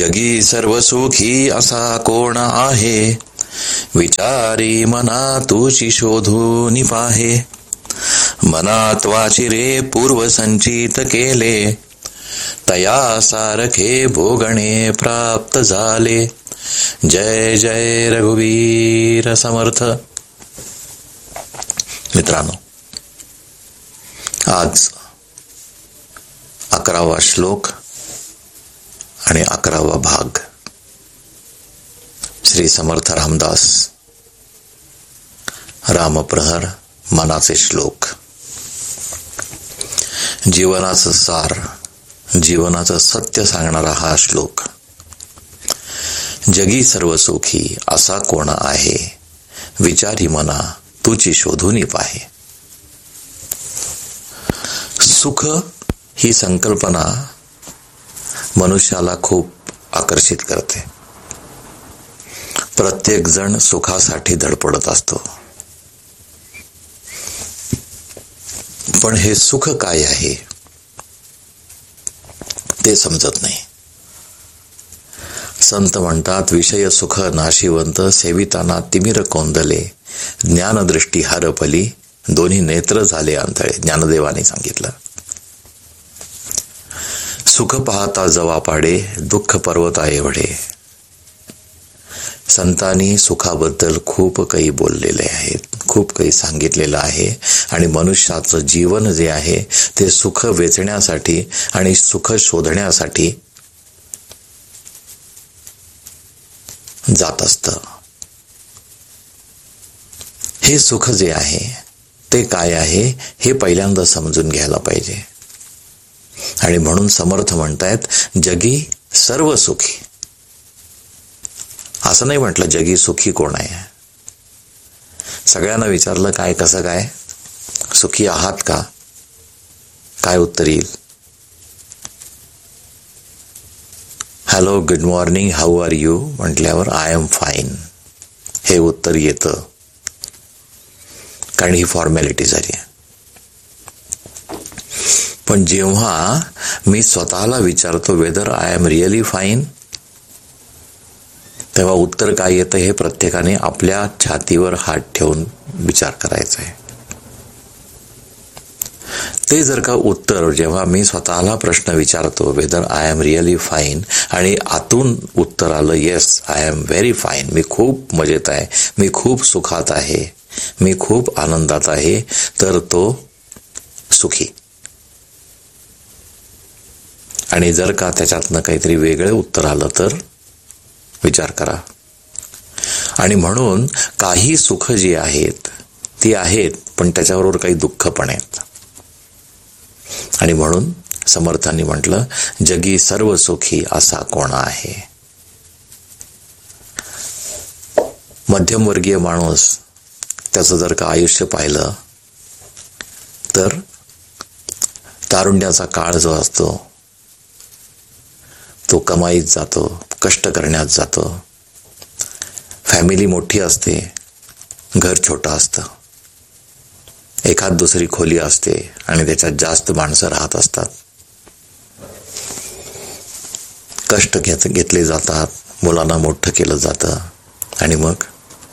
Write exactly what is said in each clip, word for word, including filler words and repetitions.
जगी सर्व सुखी असा कोण आहे, विचारी मना तुझी शोधून पाहे. मनात वाचिरे पूर्व संचित केले, तया सारखे भोगणे प्राप्त झाले. जय जय रघुवीर समर्थ. मित्रांनो, आज अकरावा श्लोक आणि अकरावा भाग. श्री समर्थ रामदास रामप्रहर मनाचे श्लोक. जीवनाचं सार, जीवनाचं सत्य सांगणारा हा श्लोक. जगी सर्व सुखी असा कोण आहे, विचारी मना तुझी शोधून पाहे. सुख ही संकल्पना मनुष्याला खूप आकर्षित करते. प्रत्येक जण सुखासाठी धडपडत असतो, पण हे सुख काय आहे ते समजत नाही. संत म्हणतात, विषय सुख नाशिवंत, सेविताना तिमिर कोंदले, ज्ञानदृष्टी हरपली, दोन्ही नेत्र झाले आंधळे. ज्ञानदेवाने सांगितलं. सुख पाहता जवा पाडे, दुःख पर्वता एवढे. संतांनी सुखाबद्दल खूप काही बोललेले आहेत, खूप काही सांगितलेलं आहे. आणि मनुष्याचं जीवन जे आहे ते सुख वेचण्यासाठी आणि सुख शोधण्यासाठी जात असतं. हे सुख जे आहे ते काय आहे हे पहिल्यांदा समजून घ्यायला पाहिजे. आणि म्हणून समर्थ म्हणतायत, जगी सर्व सुखी. असं नाही म्हटलं जगी सुखी कोण आहे. सगळ्यांना विचारलं, काय कसं काय सुखी आहात का, काय उत्तर येईल? Hello, good morning, how are you म्हटल्यावर आय एम फाईन हे उत्तर येतं, कारण ही फॉर्मॅलिटी झाली. पण जेव्हा मी स्वतःला विचारतो whether I am really fine, तेव्हा उत्तर काय येतं हे प्रत्येकाने आपल्या छातीवर हात ठेवून विचार करायचा आहे. ते जर का उत्तर, जेव्हा मी स्वतःला प्रश्न विचारतो whether I am really fine, आणि आतून उत्तर आलं yes I am very fine, मी खूप मजेत आहे, मी खूप सुखात आहे, मी खूप आनंदात आहे, तर तो सुखी. आणि जर का त्याच्यातनं काहीतरी वेगळं उत्तर आलं तर विचार करा. आणि म्हणून काही सुख जी आहेत ती आहेत, पण त्याच्याबरोबर काही दुःख पण आहेत. आणि म्हणून समर्थांनी म्हटलं, जगी सर्व सुखी असा कोण आहे. मध्यमवर्गीय माणूस त्याचं जर का आयुष्य पाहिलं तर तारुण्याचा काळ जो असतो तो कमाईत जातो, कष्ट करण्यात जातो. फॅमिली मोठी असते, घर छोटं असतं. एखाद दुसरी खोली असते आणि त्याच्यात जास्त माणसं राहत असतात. कष्ट घेत घेतले जातात, मुलांना मोठं केलं जातं, आणि मग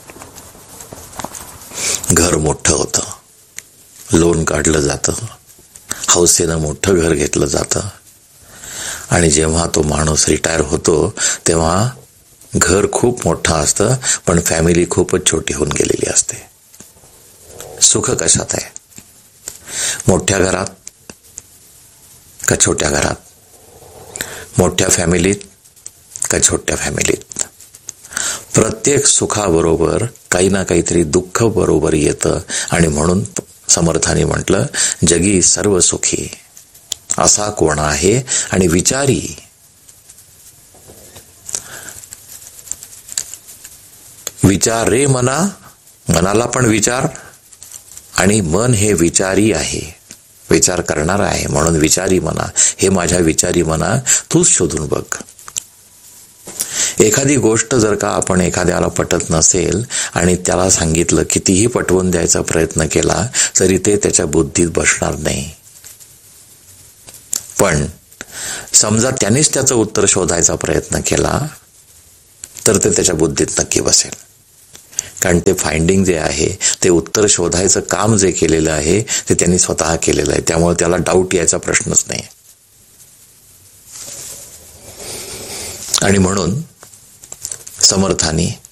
घर मोठं होतं, लोन काढलं जातं, हौसेनं मोठं घर घेतलं जातं. आणि जेव्हा तो माणूस रिटायर होतो तेव्हा घर खूप मोठं असतं, पण फॅमिली खूपच छोटी होऊन गेलेली असते. सुख कशात आहे? मोठ्या घरात का छोट्या घरात? मोठ्या फॅमिलीत का छोट्या फॅमिलीत? प्रत्येक सुखाबरोबर काही ना काहीतरी दुःख बरोबर येतं. आणि म्हणून समर्थाने म्हटलं, जगी सर्व सुखी असा कोण आहे, आणि विचारी. विचार रे मना, मनाला पण विचार. आणि मन हे विचारी आहे, विचार करणार आहे. म्हणून विचारी मना, हे माझ्या विचारी मना तूच शोधून बघ. एखादी गोष्ट जर का आपण एखाद्याला पटत नसेल आणि त्याला सांगितलं, कितीही पटवून द्यायचा प्रयत्न केला तरी ते त्याच्या बुद्धीत बसणार नाही. पण समजा त्यानेच त्याचं उत्तर शोधायचा प्रयत्न केला तर ते त्याच्या बुद्धीत नक्की बसेल. कारण ते फाइंडिंग जे आहे, ते उत्तर शोधायचं काम जे केलेलं आहे ते त्यांनी स्वतः केलेलं आहे. त्यामुळे त्याला डाऊट यायचा प्रश्नच नाही. आणि म्हणून समर्थांनी